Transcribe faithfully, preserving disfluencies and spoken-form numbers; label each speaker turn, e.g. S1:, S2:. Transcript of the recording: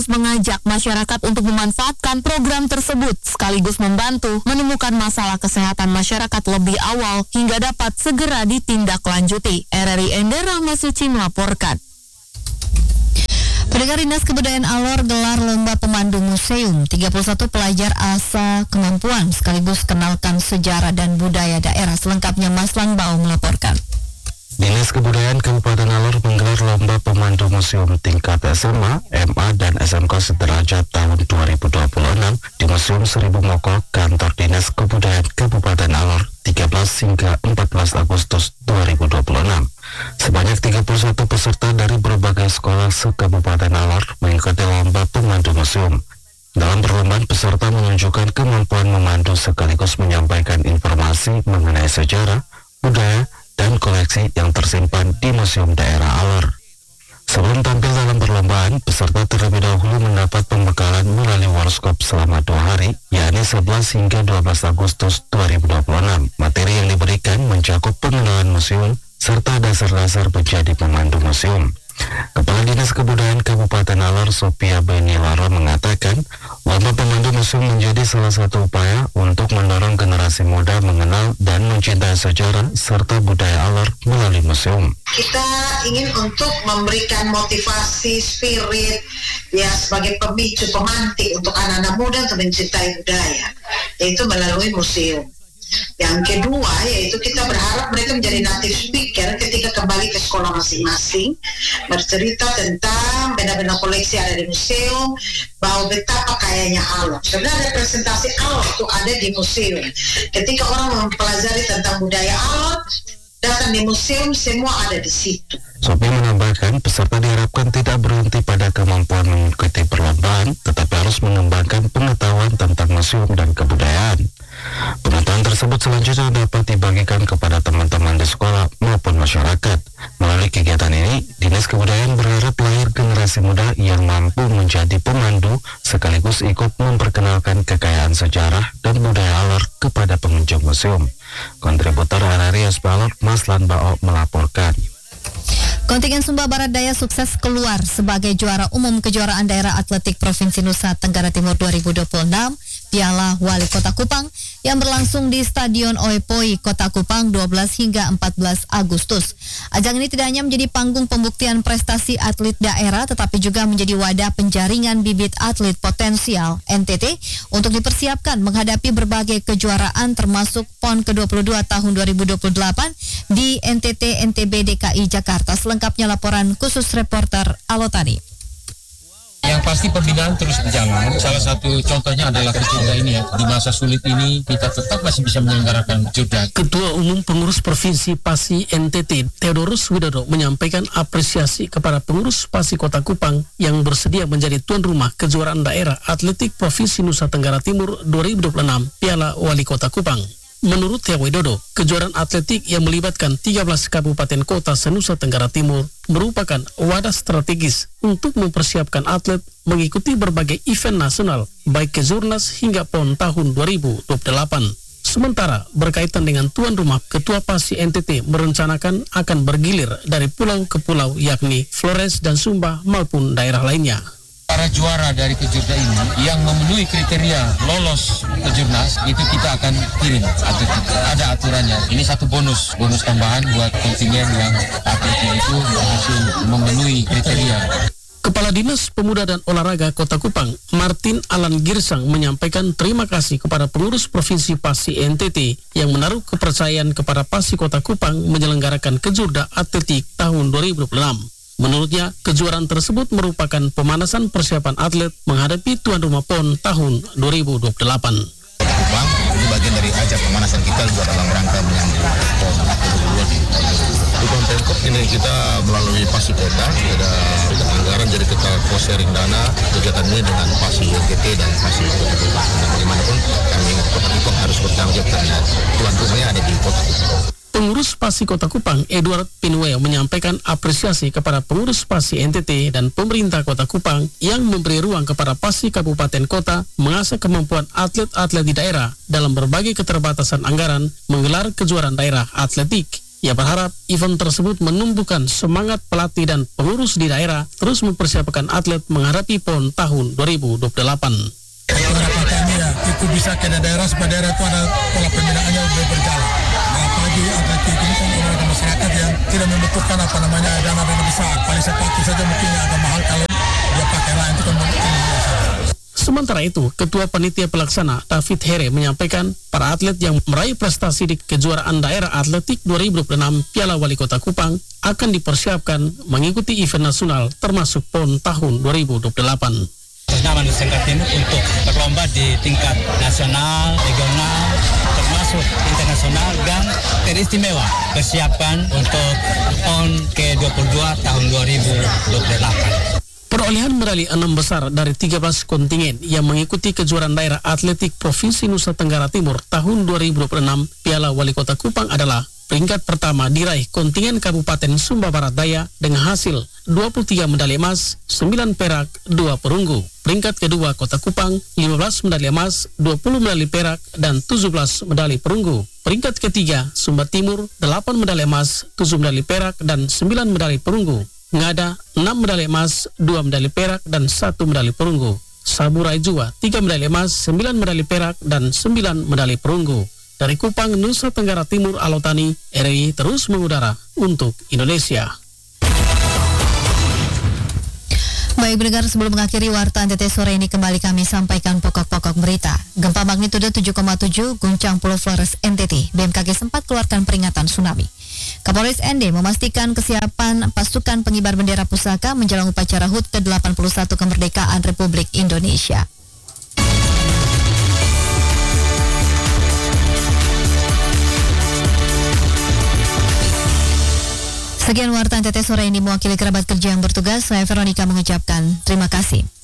S1: mengajak masyarakat untuk memanfaatkan program tersebut sekaligus membantu menemukan masalah kesehatan masyarakat lebih awal hingga dapat segera ditindaklanjuti. R R I Ender Rahmasuci melaporkan.
S2: Pendengar, Dinas Kebudayaan Alor gelar lomba pemandu museum. tiga puluh satu pelajar asal kemampuan sekaligus kenalkan sejarah dan budaya daerah. Selengkapnya Maslan Bao melaporkan.
S3: Dinas Kebudayaan Kabupaten Alor menggelar lomba pemandu museum tingkat S M A, M A, dan S M K sederajat tahun dua ribu dua puluh enam di Museum Seribu Moko, kantor Dinas Kebudayaan Kabupaten Alor, tiga belas hingga empat belas Agustus dua ribu dua puluh enam. Sebanyak tiga puluh satu peserta dari berbagai sekolah se-Kabupaten Alor mengikuti lomba pemandu museum. Dalam perlombaan, peserta menunjukkan kemampuan memandu sekaligus menyampaikan informasi mengenai sejarah, budaya, dan koleksi yang tersimpan di Museum Daerah Alor. Sebelum tampil dalam perlombaan, peserta terlebih dahulu mendapat pembekalan melalui workshop selama dua hari, yakni sebelas hingga dua belas Agustus dua ribu dua puluh enam. Materi yang diberikan mencakup pengenalan museum, serta dasar-dasar menjadi pemandu museum. Kepala Dinas Kebudayaan Kabupaten Alor, Sophia Benilaro, mengatakan lomba pemandu museum menjadi salah satu upaya untuk mendorong generasi muda mengenal dan mencintai sejarah serta budaya Alor melalui museum.
S4: Kita ingin untuk memberikan motivasi, spirit, ya sebagai pemicu, pemantik untuk anak-anak muda untuk mencintai budaya, yaitu melalui museum. Yang kedua, yaitu kita berharap mereka menjadi native speaker ketika kembali ke sekolah masing-masing, bercerita tentang benda-benda koleksi ada di museum, bahwa betapa kayanya Alor. Sebenarnya representasi Alor itu ada di museum. Ketika orang mempelajari tentang budaya Alor, datang di museum, semua ada di situ.
S3: Sophie menambahkan, peserta diharapkan tidak berhenti pada kemampuan mengikuti perlombaan, tetapi harus mengembangkan pengetahuan tentang museum dan kebudayaan. Pengetahuan tersebut selanjutnya dapat dibagikan kepada teman-teman di sekolah maupun masyarakat. Melalui kegiatan ini, Dinas Kebudayaan berharap lahir generasi muda yang mampu menjadi pemandu sekaligus ikut memperkenalkan kekayaan sejarah dan budaya Alor kepada pengunjung museum. Kontributor R R I Alor, Maslan Bao melaporkan.
S2: Kontingen Sumba Barat Daya sukses keluar sebagai juara umum kejuaraan daerah atletik Provinsi Nusa Tenggara Timur dua ribu dua puluh enam Piala Wali Kota Kupang yang berlangsung di Stadion Oepoi, Kota Kupang dua belas hingga empat belas Agustus. Ajang ini tidak hanya menjadi panggung pembuktian prestasi atlet daerah, tetapi juga menjadi wadah penjaringan bibit atlet potensial N T T untuk dipersiapkan menghadapi berbagai kejuaraan termasuk P O N ke dua puluh dua tahun dua ribu dua puluh delapan di N T T N T B D K I Jakarta. Selengkapnya laporan khusus reporter Alotani.
S5: Yang pasti pembinaan terus berjalan. Salah satu contohnya adalah Kejurda ini ya. Di masa sulit ini kita tetap masih bisa menyelenggarakan Kejurda.
S6: Ketua Umum Pengurus Provinsi Pasi N T T, Theodorus Widodo, menyampaikan apresiasi kepada pengurus Pasi Kota Kupang yang bersedia menjadi tuan rumah kejuaraan daerah atletik Provinsi Nusa Tenggara Timur dua ribu dua puluh enam Piala Wali Kota Kupang. Menurut Theo Widodo, kejuaraan atletik yang melibatkan tiga belas kabupaten kota se-Nusa Tenggara Timur merupakan wadah strategis untuk mempersiapkan atlet mengikuti berbagai event nasional, baik Kejurnas hingga P O N tahun dua ribu dua puluh delapan. Sementara berkaitan dengan tuan rumah, Ketua Pasi N T T merencanakan akan bergilir dari pulau ke pulau, yakni Flores dan Sumba maupun daerah lainnya.
S5: Para juara dari Kejurda ini yang memenuhi kriteria lolos Kejurnas itu kita akan kirim atau ada aturannya. Ini satu bonus, bonus tambahan buat kontingen yang atletnya itu berhasil memenuhi kriteria.
S6: Kepala Dinas Pemuda dan Olahraga Kota Kupang, Martin Alan Girsang, menyampaikan terima kasih kepada pengurus Provinsi Pasi N T T yang menaruh kepercayaan kepada Pasi Kota Kupang menyelenggarakan Kejurda Atletik tahun dua ribu dua puluh enam. Menurutnya, kejuaraan tersebut merupakan pemanasan persiapan atlet menghadapi tuan rumah P O N tahun dua ribu dua puluh delapan.
S7: Kupang itu bagian dari ajang pemanasan kita juga dalam rangka menyambut P O N dua ribu dua puluh dua. Kupang Pemkop ini kita melalui Pasi Kota, ada anggaran, jadi kita co-sharing dana kegiatan ini dengan Pasi N T T dan Pasi Kota Kupang. Bagaimanapun kami Kota Kupang harus bertanggung jawab karena tuan rumahnya ada di Kota Kupang.
S6: Pengurus Pasi Kota Kupang, Edward Pinway, menyampaikan apresiasi kepada pengurus Pasi N T T dan pemerintah Kota Kupang yang memberi ruang kepada Pasi Kabupaten Kota mengasah kemampuan atlet-atlet di daerah dalam berbagai keterbatasan anggaran menggelar kejuaraan daerah atletik. Ia berharap event tersebut menumbuhkan semangat pelatih dan pengurus di daerah terus mempersiapkan atlet menghadapi PON tahun dua ribu dua puluh delapan.
S8: Harapan kami ya, itu bisa ke daerah supaya daerah itu ada pola pembinaannya sudah berjalan. Nah, apalagi atletik ini kan olahraga masyarakat yang tidak membutuhkan apa namanya dana-dana besar. Paling sepatu saja mungkin agak mahal kalau dia pakai lain itu kan mungkin biasa.
S6: Sementara itu, Ketua Panitia Pelaksana David Here menyampaikan para atlet yang meraih prestasi di kejuaraan daerah atletik dua ribu dua puluh enam Piala Wali Kota Kupang akan dipersiapkan mengikuti event nasional termasuk PON tahun dua ribu dua puluh delapan.
S9: Nama Nusa Tenggara Timur untuk berlomba di tingkat nasional, regional, termasuk internasional dan teristimewa persiapan untuk PON ke dua puluh dua tahun dua ribu dua puluh delapan.
S6: Perolehan medali enam besar dari tiga belas kontingen yang mengikuti kejuaraan daerah atletik Provinsi Nusa Tenggara Timur tahun dua ribu dua puluh enam Piala Wali Kota Kupang adalah peringkat pertama diraih kontingen Kabupaten Sumba Barat Daya dengan hasil dua puluh tiga medali emas, sembilan perak, dua perunggu. Peringkat kedua Kota Kupang, lima belas medali emas, dua puluh medali perak, dan tujuh belas medali perunggu. Peringkat ketiga Sumba Timur, delapan medali emas, tujuh medali perak, dan sembilan medali perunggu. Ngada, enam medali emas, dua medali perak, dan satu medali perunggu. Saburai Jua, tiga medali emas, sembilan medali perak, dan sembilan medali perunggu. Dari Kupang, Nusa Tenggara Timur, Alotani, R R I terus mengudara untuk Indonesia.
S2: Baik pendengar, sebelum mengakhiri Warta N T T sore ini kembali kami sampaikan pokok-pokok berita. Gempa magnitudo tujuh koma tujuh guncang Pulau Flores N T T. B M K G sempat keluarkan peringatan tsunami. Kapolres N D memastikan kesiapan pasukan pengibar bendera pusaka menjelang upacara H U T ke delapan puluh satu kemerdekaan Republik Indonesia. Sekian Warta N T T sore ini mewakili kerabat kerja yang bertugas, saya Veronica mengucapkan terima kasih.